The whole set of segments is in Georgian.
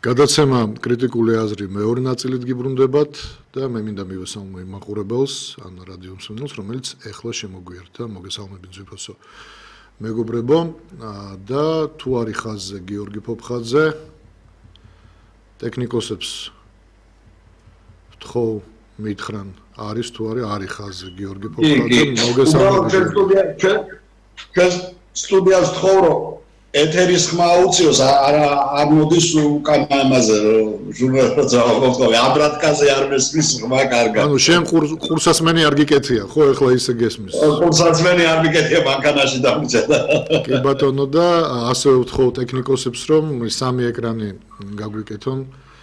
გადაცემა კრიტიკული აზრი მეორე ნაწილით გიბრუნდებათ და მე მინდა მივესალმო იმ მაყურებელს ან რადიო მსმენელს, რომელიც ეხლა შემოგვიერთდა, მოგესალმებით ძვირფასო მეგობრებო და თუ არის ხაზზე გიორგი ფოფხაძე, ტექნიკოსებს ვთხოვ მითხრან არის თუ არის ხაზზე გიორგი ფოფხაძე, მოგესალმებით. ჩვენ სტუდიას ვთხოვ რომ ეთერის ხმა უწიოს არ მოდის უკან ამაზე ჟურნალისტს ავხობ აბრატკაზე არ მესმის ხმა კარგად. ანუ შენ ყურსასმენი არ გიკეთია, ხო ეხლა ისე გესმის. ყურსასმენი არ მიკეთია მანქანაში დამჭედა. კი ბატონო და ასევე ვთხოვ ტექნიკოსებს რომ სამი ეკრანი გაგვიკეთონ.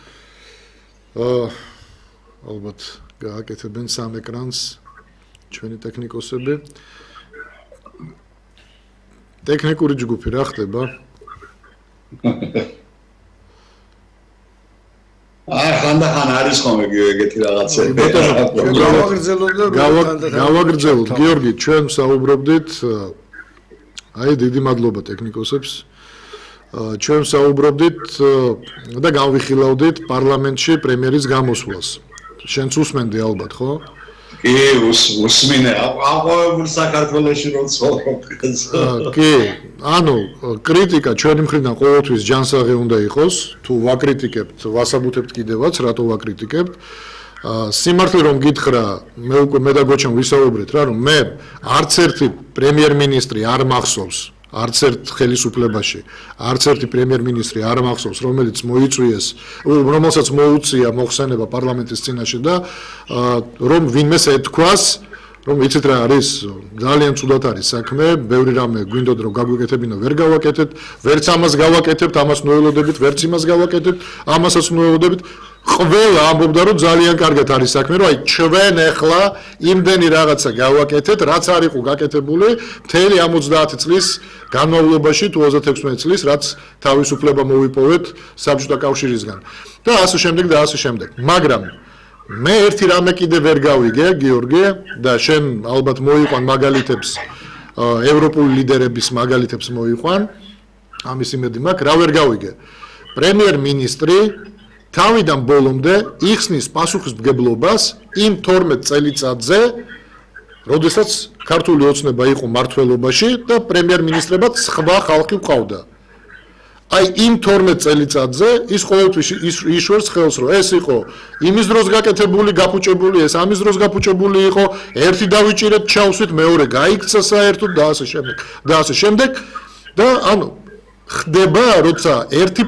ალბათ გააკეთებენ სამ ეკრანს ჩვენი ტექნიკოსები. ტექნიკური ჯგუფი რა ხდება? ხანდახან არის ხოლმე ეგეთი რაღაცები. გავაგრძელოთ. გიორგი, ჩვენ საუბრობდით, აი დიდი მადლობა ტექნიკოსებს. ჩვენ საუბრობდით და გავიხილავდით პარლამენტში პრემიერის გამოსვლას. შენც უსმენდი ალბათ, ხო? კი, უსმინე. აყვავებულ საქართველოში რომ ცხოვრობ. კი, ანუ კრიტიკა ჩვენი მხრიდან ყოველთვის ჯანსაღი უნდა იყოს, თუ ვაკრიტიკებთ, ვასაბუთებთ კიდევაც, რატო ვაკრიტიკებთ. სიმართლე რომ გითხრა, მე და გოჩამ ვისაუბრეთ რა, რომ მე არც ერთი პრემიერ-მინისტრი არ მახსოვს, არც ერთ ხელისუფლებაში, არც ერთი პრემიერ-მინისტრი არ მახსოვს, რომელიც მოიწვიეს, რომელსაც მოუწია მოხსენება პარლამენტის წინაშე და რომ ვინმეს ეთქვას, რომ იცით რა არის, ძალიან ცუდად არის საქმე, ბევრი რამე გვინდოდ რომ გაგვიკეთებინა, ვერ გავაკეთებთ, ვერც ამას გავაკეთებთ, ამას ნუელოდებით, ვერც იმას გავაკეთებთ, ამასაც ნუელოდებით. ყველა ამბობდა რომ ძალიან კარგად არის საქმე, რომ აი ჩვენ ახლა იმდენი რაღაცა გავაკეთეთ, რაც არ იყო გაკეთებული მთელი 70 წლის განმავლობაში, თუ 36 წლის, რაც თავისუფლება მოვიპოვეთ საბჭოთა კავშირისგან. და ასე შემდეგ და ასე შემდეგ. მაგრამ მე ერთი რამე კიდე ვერ გავიგე, გიორგი, და შენ ალბათ მოიყვან მაგალითებს, ევროპული ლიდერების მაგალითებს მოიყვან, ამის იმედი მაქვს, რა ვერ გავიგე. პრემიერ-მინისტრი თავიდან ბოლომდე იხსნის პასუხისმგებლობას იმ 12 წელიწადზე, როდესაც ქართული ოცნება იყო მმართველობაში და პრემიერ-მინისტრებად სხვა ხალხი ყავდა. აი იმ 12 წელიწადზე ის ყოველთვის იშვერს ხელს, რომ ეს იყო იმის დროს გაკეთებული, გაფუჭებული, ეს ამის დროს გაფუჭებული იყო, ერთი დავიჭირეთ, ჩავსვით, მეორე გაიქცა საერთოდ და ასე შემდეგ. და ანუ ხდება, როცა ერთი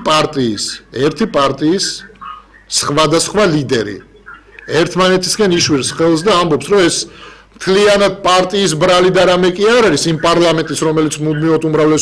პარტიის სხვადასხვა ლიდერი ერთმანეთისგან იშვერს ხელს და ამბობს, რომ ეს მთლიანად პარტიის ბრალი და რამე კი არ არის იმ პარლამენტის, რომელიც მუდმივად უმრავლეს